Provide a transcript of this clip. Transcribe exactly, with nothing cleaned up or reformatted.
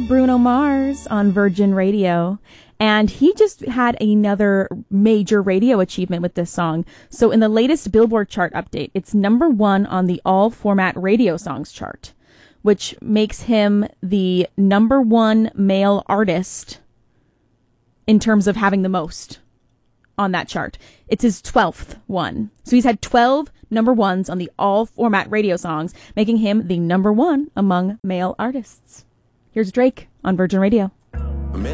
Bruno Mars on Virgin Radio. And he just had another major radio achievement with this song. So in the latest Billboard chart update, it's number one on the all format radio songs chart, which makes him the number one male artist in terms of having the most on that chart. It's his twelfth one. So he's had twelve number ones on the all format radio songs, making him the number one among male artists. Here's Drake on Virgin Radio.